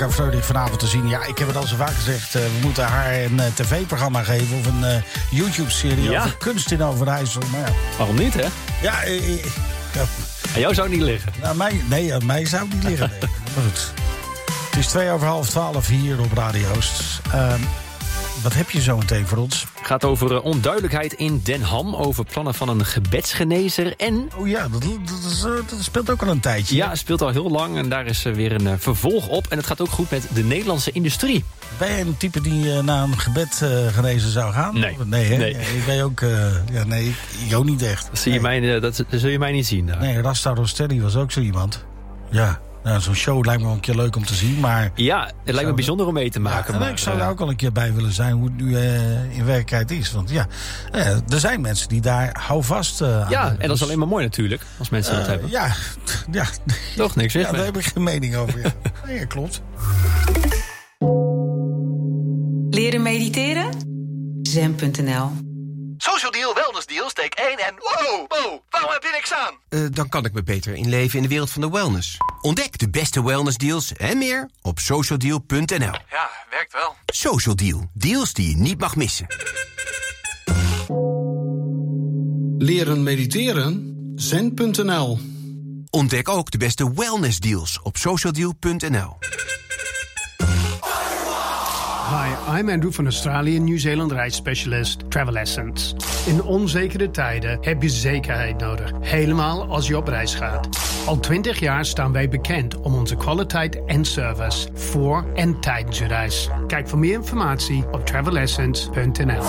Bianca Freulich vanavond te zien. Ja, ik heb het al zo vaak gezegd. We moeten haar een tv-programma geven of een YouTube-serie over kunst in Overijssel. Maar ja. Waarom niet, hè? Ja, Aan jou zou het niet liggen. Aan mij zou het niet liggen. Nee. Maar goed. Het is 12:02 hier op Radio Oost. Wat heb je zo meteen voor ons? Het gaat over onduidelijkheid in Den Ham, over plannen van een gebedsgenezer en... Oh ja, dat speelt ook al een tijdje. Ja, het speelt al heel lang en daar is weer een vervolg op. En het gaat ook goed met de Nederlandse industrie. Ben jij een type die naar een gebedgenezer zou gaan? Nee. Nee. Ik ben ook... ik ook niet echt. Dat zul je mij niet zien. Daar. Nee, Rasta Rostelli was ook zo iemand. Ja. Nou, zo'n show lijkt me wel een keer leuk om te zien, maar... Ja, het lijkt me bijzonder om mee te maken. Ja, maar ik zou daar ook al een keer bij willen zijn hoe het nu in werkelijkheid is. Want ja, er zijn mensen die daar houvast aan hebben. En dat is alleen maar mooi natuurlijk, als mensen dat hebben. Ja. Toch, niks zeg. Ja, daar heb ik geen mening over. Ja. Nee, klopt. Leren mediteren? Zen.nl. Social Deal, Wellness Deal, steek 1 en... Wow, waarom heb je niks aan? Dan kan ik me beter inleven in de wereld van de wellness. Ontdek de beste wellness deals en meer op socialdeal.nl. Ja, werkt wel. Social Deal, deals die je niet mag missen. Leren mediteren? Zen.nl. Ontdek ook de beste wellness deals op socialdeal.nl. Hi, I'm Andrew van Australië, Nieuw-Zeeland reisspecialist Travel Essence. In onzekere tijden heb je zekerheid nodig, helemaal als je op reis gaat. Al 20 jaar staan wij bekend om onze kwaliteit en service voor en tijdens je reis. Kijk voor meer informatie op travelessence.nl.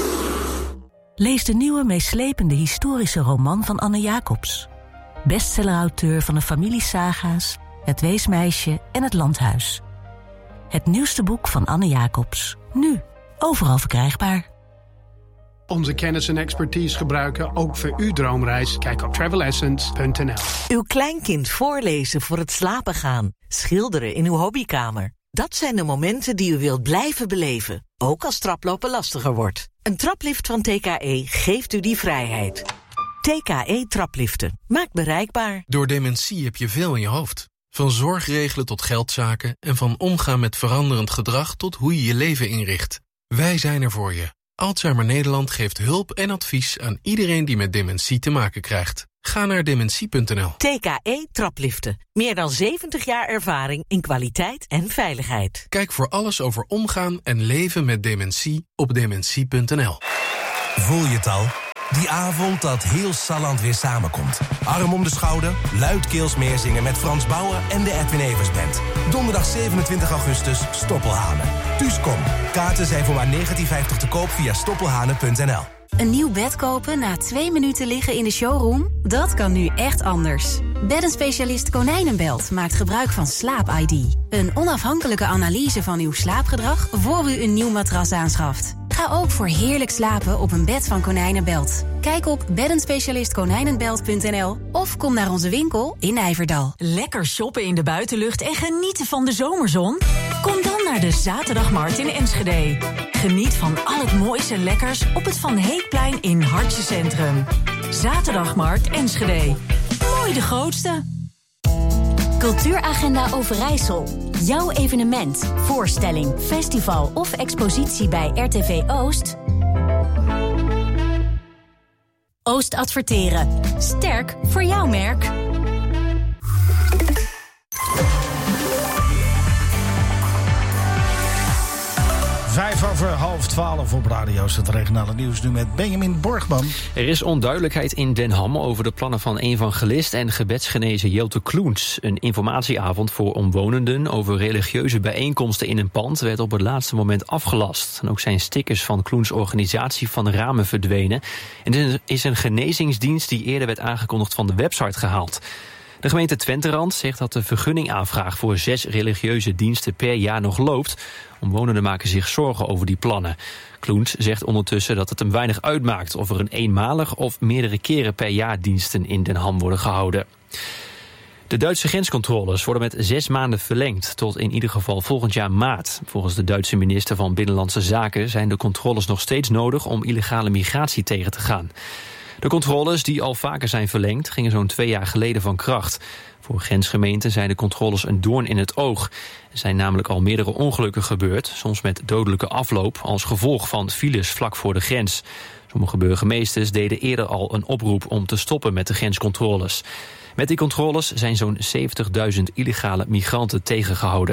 Lees de nieuwe meeslepende historische roman van Anne Jacobs. Bestsellerauteur van de familiesaga's, Het Weesmeisje en Het Landhuis. Het nieuwste boek van Anne Jacobs. Nu, overal verkrijgbaar. Onze kennis en expertise gebruiken ook voor uw droomreis. Kijk op travelessence.nl. Uw kleinkind voorlezen voor het slapen gaan. Schilderen in uw hobbykamer. Dat zijn de momenten die u wilt blijven beleven. Ook als traplopen lastiger wordt. Een traplift van TKE geeft u die vrijheid. TKE Trapliften. Maakt bereikbaar. Door dementie heb je veel in je hoofd. Van zorgregelen tot geldzaken en van omgaan met veranderend gedrag tot hoe je je leven inricht. Wij zijn er voor je. Alzheimer Nederland geeft hulp en advies aan iedereen die met dementie te maken krijgt. Ga naar dementie.nl. TKE Trapliften. Meer dan 70 jaar ervaring in kwaliteit en veiligheid. Kijk voor alles over omgaan en leven met dementie op dementie.nl. Voel je het al? Die avond dat heel Salland weer samenkomt. Arm om de schouder, luidkeels meezingen met Frans Bauer en de Edwin Evers Band. Donderdag 27 augustus, Stoppelhanen. Dus kom, kaarten zijn voor maar €19,50 te koop via stoppelhanen.nl. Een nieuw bed kopen na 2 minuten liggen in de showroom? Dat kan nu echt anders. Beddenspecialist Konijnenbelt maakt gebruik van Slaap-ID. Een onafhankelijke analyse van uw slaapgedrag voor u een nieuw matras aanschaft. Ga ook voor heerlijk slapen op een bed van Konijnenbelt. Kijk op beddenspecialistkonijnenbelt.nl of kom naar onze winkel in Nijverdal. Lekker shoppen in de buitenlucht en genieten van de zomerzon? Kom dan naar de Zaterdagmarkt in Enschede. Geniet van al het moois en lekkers op het Van Heekplein in Hartje Centrum. Zaterdagmarkt Enschede. Mooi de grootste. Cultuuragenda Overijssel. Jouw evenement, voorstelling, festival of expositie bij RTV Oost? Oost Adverteren. Sterk voor jouw merk. Vijf over 11:30 op Radio Oost, het regionale nieuws nu met Benjamin Borgman. Er is onduidelijkheid in Den Ham over de plannen van evangelist en gebedsgenezer Jelte Kloens. Een informatieavond voor omwonenden over religieuze bijeenkomsten in een pand werd op het laatste moment afgelast. En ook zijn stickers van Kloens' organisatie van de ramen verdwenen. En er is een genezingsdienst die eerder werd aangekondigd van de website gehaald. De gemeente Twenterand zegt dat de vergunningaanvraag voor 6 religieuze diensten per jaar nog loopt. Omwonenden maken zich zorgen over die plannen. Kloens zegt ondertussen dat het hem weinig uitmaakt of er een eenmalig of meerdere keren per jaar diensten in Den Ham worden gehouden. De Duitse grenscontroles worden met 6 maanden verlengd, tot in ieder geval volgend jaar maart. Volgens de Duitse minister van Binnenlandse Zaken zijn de controles nog steeds nodig om illegale migratie tegen te gaan. De controles, die al vaker zijn verlengd, gingen zo'n 2 jaar geleden van kracht. Voor grensgemeenten zijn de controles een doorn in het oog. Er zijn namelijk al meerdere ongelukken gebeurd, soms met dodelijke afloop, als gevolg van files vlak voor de grens. Sommige burgemeesters deden eerder al een oproep om te stoppen met de grenscontroles. Met die controles zijn zo'n 70.000 illegale migranten tegengehouden.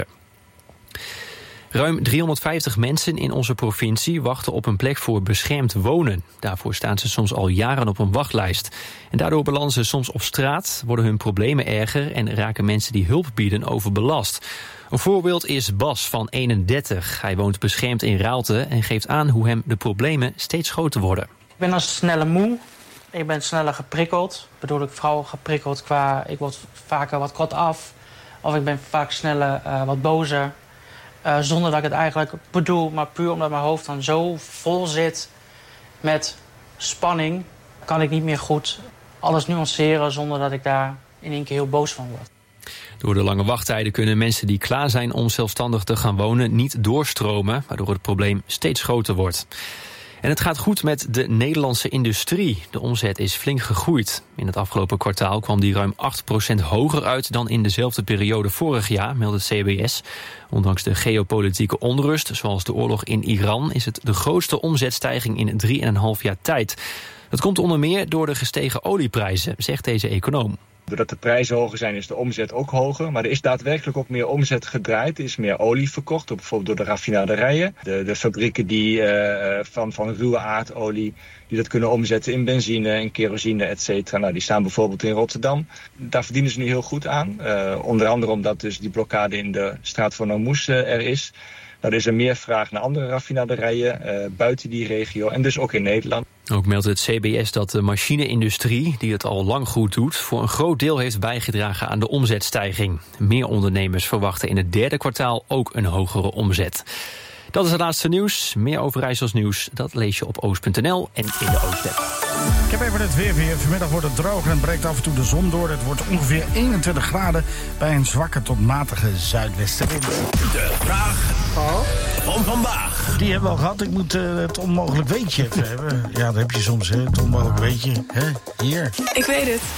Ruim 350 mensen in onze provincie wachten op een plek voor beschermd wonen. Daarvoor staan ze soms al jaren op een wachtlijst. En daardoor belanden ze soms op straat, worden hun problemen erger en raken mensen die hulp bieden overbelast. Een voorbeeld is Bas van 31. Hij woont beschermd in Raalte en geeft aan hoe hem de problemen steeds groter worden. Ik ben als sneller moe. Ik ben sneller geprikkeld. Bedoel ik vooral geprikkeld qua... Ik word vaker wat kortaf. Of ik ben vaak sneller wat bozer. Zonder dat ik het eigenlijk bedoel. Maar puur omdat mijn hoofd dan zo vol zit met spanning... kan ik niet meer goed alles nuanceren zonder dat ik daar in één keer heel boos van word. Door de lange wachttijden kunnen mensen die klaar zijn om zelfstandig te gaan wonen niet doorstromen, waardoor het probleem steeds groter wordt. En het gaat goed met de Nederlandse industrie. De omzet is flink gegroeid. In het afgelopen kwartaal kwam die ruim 8% hoger uit dan in dezelfde periode vorig jaar, meldt het CBS. Ondanks de geopolitieke onrust, zoals de oorlog in Iran, is het de grootste omzetstijging in 3,5 jaar tijd. Dat komt onder meer door de gestegen olieprijzen, zegt deze econoom. Doordat de prijzen hoger zijn, is de omzet ook hoger. Maar er is daadwerkelijk ook meer omzet gedraaid. Er is meer olie verkocht, bijvoorbeeld door de raffinaderijen. De fabrieken die van ruwe aardolie die dat kunnen omzetten in benzine en kerosine, et cetera. Nou, die staan bijvoorbeeld in Rotterdam. Daar verdienen ze nu heel goed aan. Onder andere omdat dus die blokkade in de straat van Hormuz er is. Nou, er is er meer vraag naar andere raffinaderijen buiten die regio en dus ook in Nederland. Ook meldt het CBS dat de machine-industrie, die het al lang goed doet, voor een groot deel heeft bijgedragen aan de omzetstijging. Meer ondernemers verwachten in het 3e kwartaal ook een hogere omzet. Dat is het laatste nieuws. Meer Overijssels nieuws, dat lees je op oost.nl en in de Oost-app. Ik heb even het weer. Vanmiddag wordt het droog en breekt af en toe de zon door. Het wordt ongeveer 21 graden bij een zwakke tot matige zuidwestenwind. De vraag van vandaag. Die hebben we al gehad. Ik moet het onmogelijk weetje even hebben. Ja, dat heb je soms, hè? Het onmogelijk weetje. Hè? Hier. Ik weet het.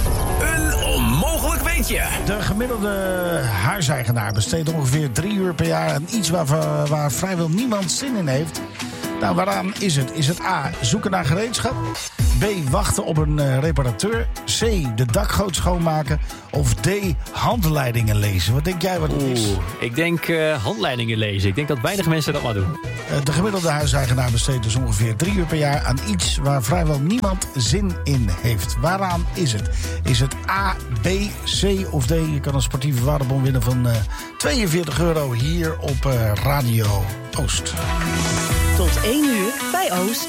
Een onmogelijk weetje. De gemiddelde huiseigenaar besteedt ongeveer 3 uur per jaar aan iets waar vrijwel niemand zin in heeft. Nou, waaraan is het? Is het A, zoeken naar gereedschap? B, wachten op een reparateur? C, de dakgoot schoonmaken? Of D, handleidingen lezen? Wat denk jij wat het is? Ik denk handleidingen lezen. Ik denk dat weinig mensen dat maar doen. De gemiddelde huiseigenaar besteedt dus ongeveer 3 uur per jaar aan iets waar vrijwel niemand zin in heeft. Waaraan is het? Is het A, B, C of D? Je kan een sportieve waardebon winnen van €42 hier op Radio Oost. Tot 1 uur bij Oost.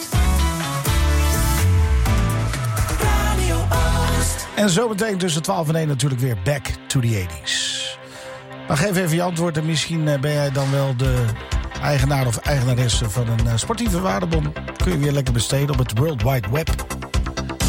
Radio Oost. En zometeen tussen 12 en 1 natuurlijk weer Back to the 80s. Maar geef even je antwoord en misschien ben jij dan wel de eigenaar of eigenaresse van een sportieve waardebon. Kun je weer lekker besteden op het World Wide Web.